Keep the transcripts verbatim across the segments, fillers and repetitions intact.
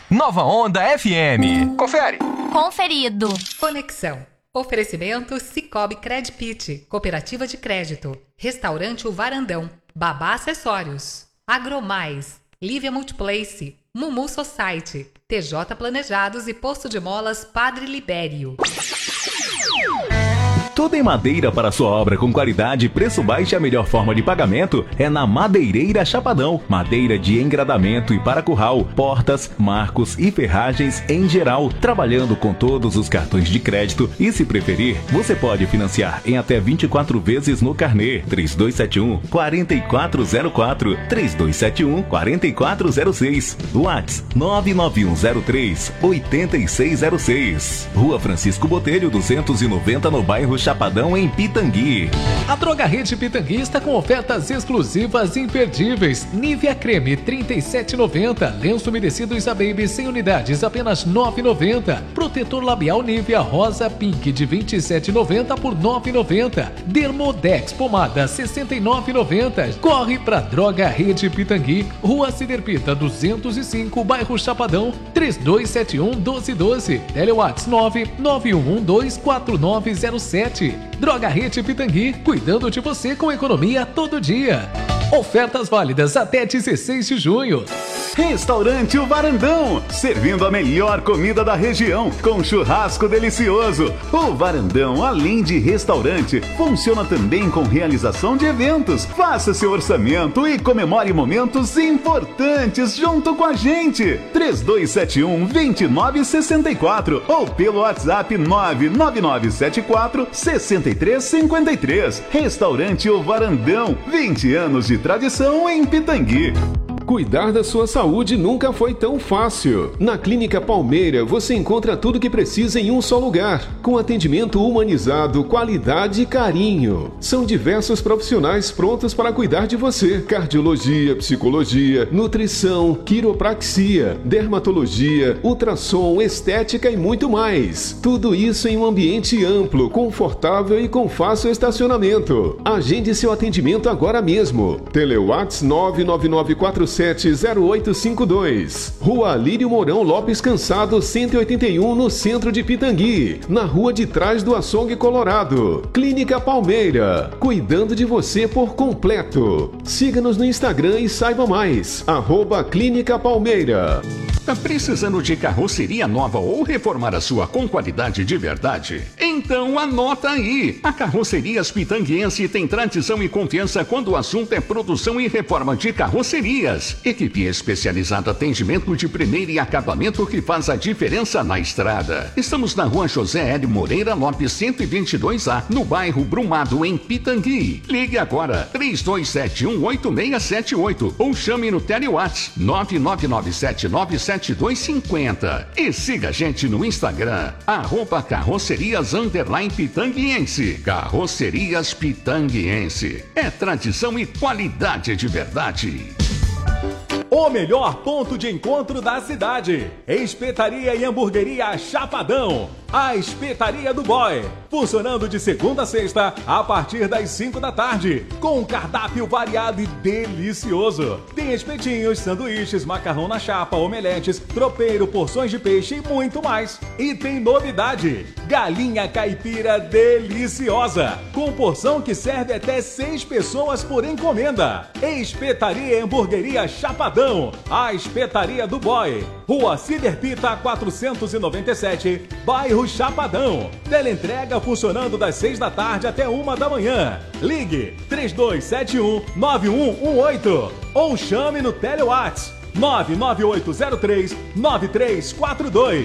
Nova Onda F M. Confere. Conferido. Conexão. Oferecimento Cicobi Credpit, Cooperativa de Crédito, Restaurante O Varandão, Babá Acessórios, Agromais, Lívia Multiplace, Mumu Society, T J Planejados e Posto de Molas Padre Libério. Tudo em madeira para sua obra com qualidade, preço baixo e a melhor forma de pagamento é na Madeireira Chapadão. Madeira de engradamento e para curral, portas, marcos e ferragens em geral, trabalhando com todos os cartões de crédito e, se preferir, você pode financiar em até vinte e quatro vezes no carnê. três dois sete um, quatro quatro zero quatro, três dois sete um, quatro quatro zero seis, WhatsApp nove nove um zero três, oito seis zero seis. Rua Francisco Botelho duzentos e noventa no bairro Chapadão, em Pitangui. A Droga Rede Pitangui está com ofertas exclusivas imperdíveis. Nivea Creme trinta e sete reais e noventa centavos. Lenço umedecido Isa Baby cem unidades, apenas nove reais e noventa centavos. Protetor labial Nivea Rosa Pink de vinte e sete reais e noventa centavos por nove reais e noventa centavos. Dermodex pomada sessenta e nove reais e noventa centavos. Corre pra Droga Rede Pitangui, Rua Ciderpita duzentos e cinco, bairro Chapadão, três dois sete um, um dois um dois. Telewatts nove nove um um dois quatro nove zero sete. Droga Rede Pitangui, cuidando de você com economia todo dia. Ofertas válidas até dezesseis de junho. Restaurante O Varandão, servindo a melhor comida da região, com churrasco delicioso. O Varandão, além de restaurante, funciona também com realização de eventos. Faça seu orçamento e comemore momentos importantes junto com a gente. três dois sete um, dois nove seis quatro ou pelo WhatsApp nove nove nove sete quatro, seis três cinco três. Restaurante O Varandão, vinte anos de tradição em Pitangui. Cuidar da sua saúde nunca foi tão fácil. Na Clínica Palmeira você encontra tudo o que precisa em um só lugar, com atendimento humanizado, qualidade e carinho. São diversos profissionais prontos para cuidar de você: cardiologia, psicologia, nutrição, quiropraxia, dermatologia, ultrassom, estética e muito mais. Tudo isso em um ambiente amplo, confortável e com fácil estacionamento. Agende seu atendimento agora mesmo. Telewatts nove nove nove quatro sete zero oito cinco dois. Rua Lírio Mourão Lopes Cansado cento e oitenta e um, no centro de Pitangui, na rua de trás do Açougue Colorado. Clínica Palmeira, cuidando de você por completo. Siga-nos no Instagram e saiba mais. Arroba Clínica Palmeira. Tá precisando de carroceria nova ou reformar a sua com qualidade de verdade? Então anota aí! A Carrocerias Pitanguense tem tradição e confiança quando o assunto é produção e reforma de carrocerias. Equipe especializada, atendimento de primeira e acabamento que faz a diferença na estrada. Estamos na rua José Hélio Moreira Lopes cento e vinte e dois A, no bairro Brumado, em Pitangui. Ligue agora, três dois sete um, oito seis sete oito ou chame no Telewatts nove nove nove sete nove sete dois cinco zero. E siga a gente no Instagram, arroba carrocerias underline pitanguiense. Carrocerias Pitanguiense. É tradição e qualidade de verdade. O melhor ponto de encontro da cidade. Espetaria e Hamburgueria Chapadão. A Espetaria do Boy. Funcionando de segunda a sexta, a partir das cinco da tarde. Com um cardápio variado e delicioso. Tem espetinhos, sanduíches, macarrão na chapa, omeletes, tropeiro, porções de peixe e muito mais. E tem novidade: galinha caipira deliciosa. Com porção que serve até seis pessoas por encomenda. Espetaria e Hamburgueria Chapadão. A Espetaria do Boy. Rua Ciderpita quatrocentos e noventa e sete, bairro Chapadão. Teleentrega funcionando das seis da tarde até uma da manhã. Ligue três dois sete um, nove um um oito ou chame no Telewatts nove nove oito zero três, nove três quatro dois.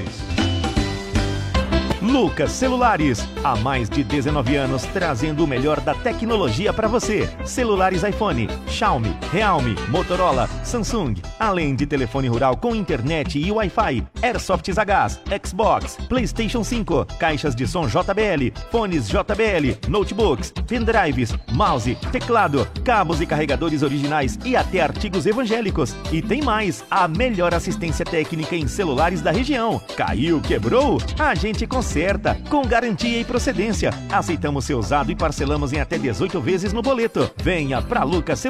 Lucas Celulares, há mais de dezenove anos trazendo o melhor da tecnologia para você. Celulares iPhone, Xiaomi, Realme, Motorola, Samsung, além de telefone rural com internet e Wi-Fi, Airsofts a gás, Xbox, PlayStation cinco, caixas de som J B L, fones J B L, notebooks, pendrives, mouse, teclado, cabos e carregadores originais e até artigos evangélicos. E tem mais, a melhor assistência técnica em celulares da região. Caiu, quebrou? A gente conserta com garantia e procedência. Aceitamos seu usado e parcelamos em até dezoito vezes no boleto. Venha pra Lucas